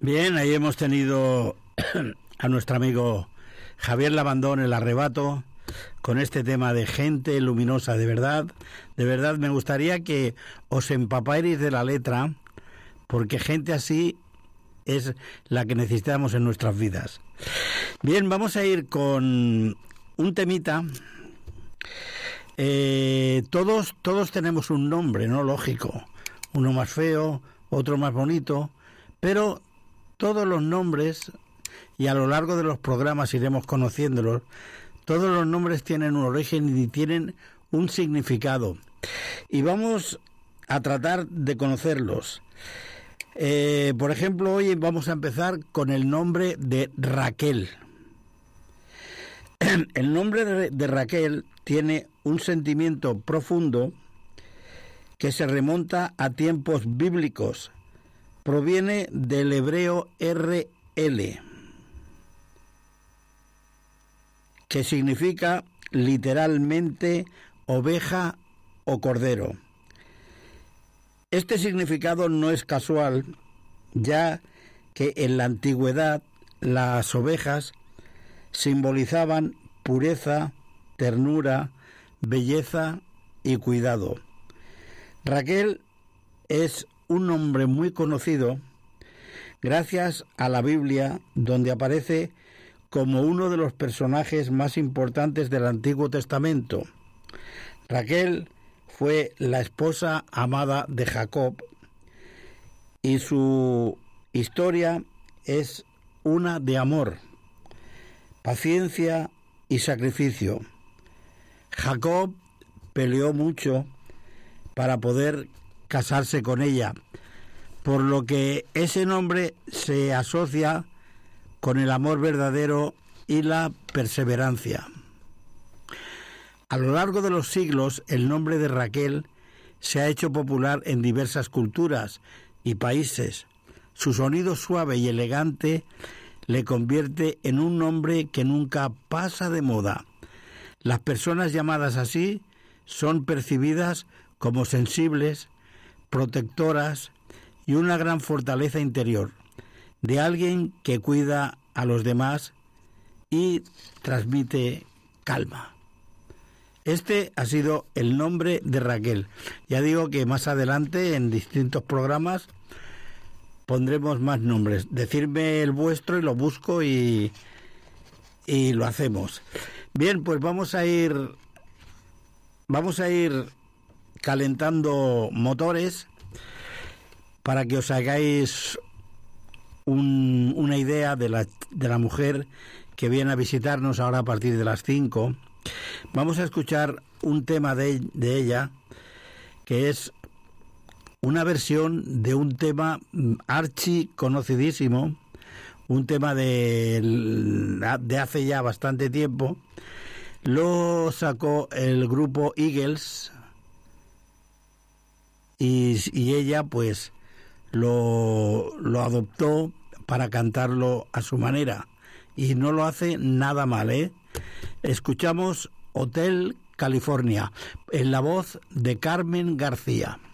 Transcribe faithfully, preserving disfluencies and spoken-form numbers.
Bien, ahí hemos tenido a nuestro amigo Javier Labandón, El Arrebato, con este tema de gente luminosa. De verdad, de verdad me gustaría que os empapáis de la letra, porque gente así es la que necesitamos en nuestras vidas. Bien, vamos a ir con un temita. Eh, todos, todos tenemos un nombre, ¿no? Lógico. Uno más feo, otro más bonito, pero todos los nombres, y a lo largo de los programas iremos conociéndolos, todos los nombres tienen un origen y tienen un significado. Y vamos a tratar de conocerlos. Eh, por ejemplo, hoy vamos a empezar con el nombre de Raquel. El nombre de, de Raquel tiene un sentimiento profundo que se remonta a tiempos bíblicos. Proviene del hebreo R L, que significa literalmente oveja o cordero. Este significado no es casual, ya que en la antigüedad las ovejas simbolizaban pureza, ternura, belleza y cuidado. Raquel es un nombre muy conocido gracias a la Biblia, donde aparece como uno de los personajes más importantes del Antiguo Testamento. Raquel fue la esposa amada de Jacob y su historia es una de amor, paciencia y sacrificio. Jacob peleó mucho para poder casarse con ella, por lo que ese nombre se asocia con el amor verdadero y la perseverancia. A lo largo de los siglos, el nombre de Raquel se ha hecho popular en diversas culturas y países. Su sonido suave y elegante le convierte en un nombre que nunca pasa de moda. Las personas llamadas así son percibidas como sensibles, protectoras y una gran fortaleza interior, de alguien que cuida a los demás y transmite calma. Este ha sido el nombre de Raquel. Ya digo que más adelante en distintos programas pondremos más nombres. Decidme el vuestro y lo busco y, y lo hacemos. Bien, pues vamos a ir vamos a ir calentando motores para que os hagáis un, una idea de la, de la mujer que viene a visitarnos ahora a partir de las cinco. Vamos a escuchar un tema de, de ella, que es una versión de un tema archi conocidísimo, un tema de, de hace ya bastante tiempo. Lo sacó el grupo Eagles y, y ella pues lo, lo adoptó para cantarlo a su manera, y no lo hace nada mal, ¿eh? Escuchamos Hotel California en la voz de Carmen García.